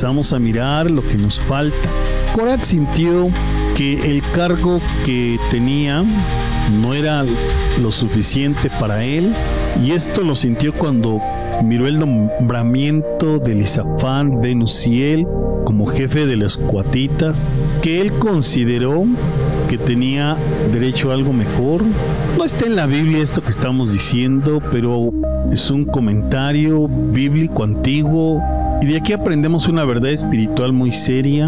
empezamos a mirar lo que nos falta. Korach sintió que el cargo que tenía no era lo suficiente para él, y esto lo sintió cuando miró el nombramiento de Elisafán ben Uziel como jefe de los coatitas, que él consideró que tenía derecho a algo mejor. No está en la Biblia esto que estamos diciendo, pero es un comentario bíblico antiguo, y de aquí aprendemos una verdad espiritual muy seria.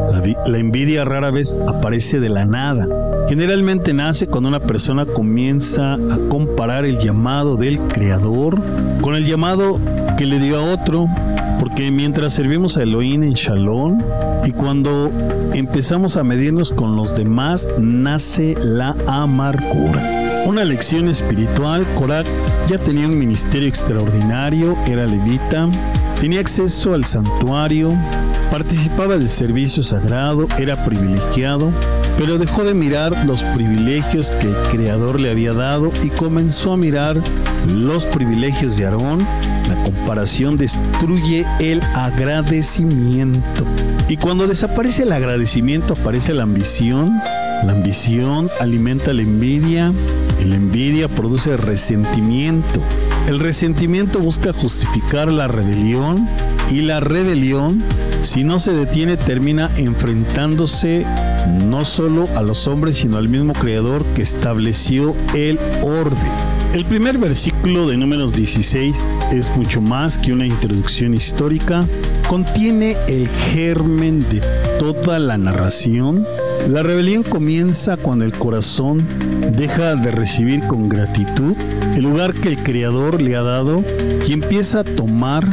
La envidia rara vez aparece de la nada. Generalmente nace cuando una persona comienza a comparar el llamado del Creador con el llamado que le dio a otro, porque mientras servimos a Elohim en Shalom y cuando empezamos a medirnos con los demás, nace la amargura. Una lección espiritual. Korach ya tenía un ministerio extraordinario, era levita, tenía acceso al santuario, participaba del servicio sagrado, era privilegiado, pero dejó de mirar los privilegios que el Creador le había dado y comenzó a mirar los privilegios de Aarón. La comparación destruye el agradecimiento. Y cuando desaparece el agradecimiento, aparece la ambición. La ambición alimenta la envidia y la envidia produce resentimiento. El resentimiento busca justificar la rebelión, y la rebelión, si no se detiene, termina enfrentándose no solo a los hombres, sino al mismo Creador que estableció el orden. El primer versículo de Números 16 es mucho más que una introducción histórica. Contiene el germen de toda la narración. La rebelión comienza cuando el corazón deja de recibir con gratitud el lugar que el Creador le ha dado y empieza a tomar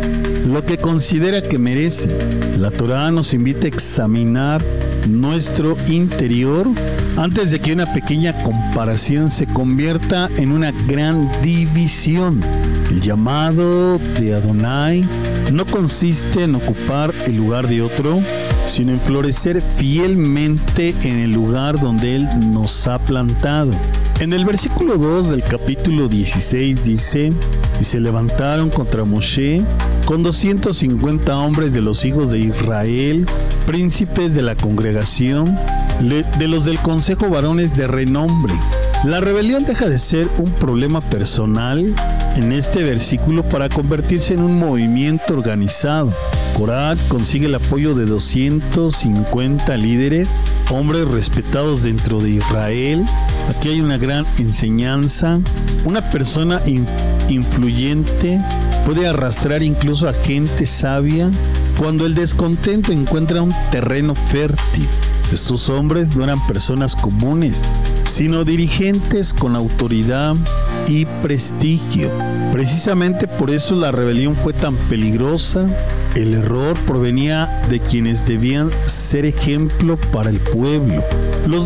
lo que considera que merece. La Torá nos invita a examinar nuestro interior antes de que una pequeña comparación se convierta en una gran división. El llamado de Adonai no consiste en ocupar el lugar de otro, sino en florecer fielmente en el lugar donde Él nos ha plantado. En el versículo 2 del capítulo 16 dice: y se levantaron contra Moshe con 250 hombres de los hijos de Israel, príncipes de la congregación, de los del consejo, varones de renombre. La rebelión deja de ser un problema personal en este versículo para convertirse en un movimiento organizado. Korach consigue el apoyo de 250 líderes, hombres respetados dentro de Israel. Aquí hay una gran enseñanza. Una persona influyente puede arrastrar incluso a gente sabia cuando el descontento encuentra un terreno fértil. Estos hombres no eran personas comunes, sino dirigentes con autoridad y prestigio. Precisamente por eso la rebelión fue tan peligrosa. El error provenía de quienes debían ser ejemplo para el pueblo. Los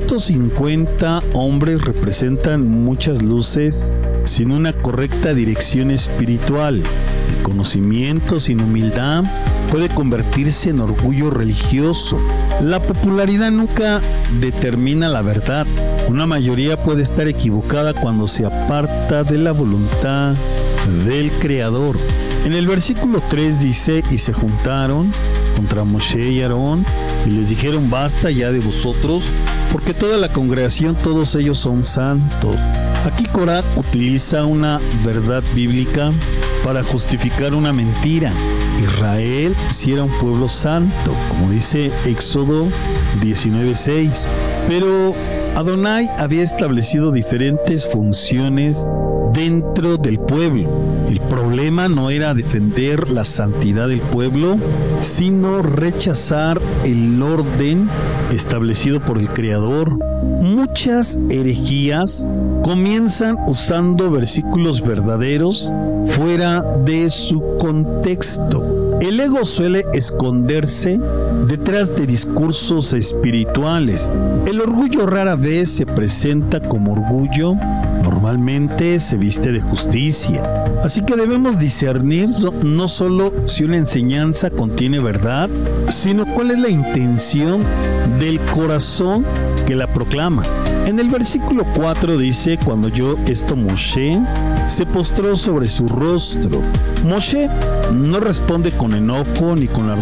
250 hombres representan muchas luces sin una correcta dirección espiritual. El conocimiento sin humildad puede convertirse en orgullo religioso. La popularidad nunca determina la verdad. Una mayoría puede estar equivocada cuando se aparta de la voluntad del Creador. En el versículo 3 dice: y se juntaron contra Moshe y Aarón y les dijeron: basta ya de vosotros, porque toda la congregación, todos ellos son santos. Aquí Korach utiliza una verdad bíblica para justificar una mentira. Israel sí era un pueblo santo, como dice Éxodo 19:6, pero Adonai había establecido diferentes funciones dentro del pueblo. El problema no era defender la santidad del pueblo, sino rechazar el orden establecido por el Creador. Muchas herejías comienzan usando versículos verdaderos fuera de su contexto. El ego suele esconderse detrás de discursos espirituales. El orgullo rara vez se presenta como orgullo, normalmente se viste de justicia. Así que debemos discernir no solo si una enseñanza contiene verdad, sino cuál es la intención del corazón que la proclama. En el versículo 4 dice: cuando oyó esto Moshe, se postró sobre su rostro. Moshe no responde con enojo ni con